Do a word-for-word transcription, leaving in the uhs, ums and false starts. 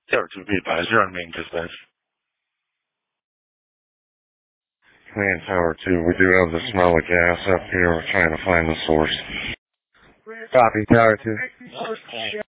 Tower two, be advised, you're on main dispatch. Man, Tower two, we do have the smell of gas up here. We're trying to find the source. Copy, Tower two.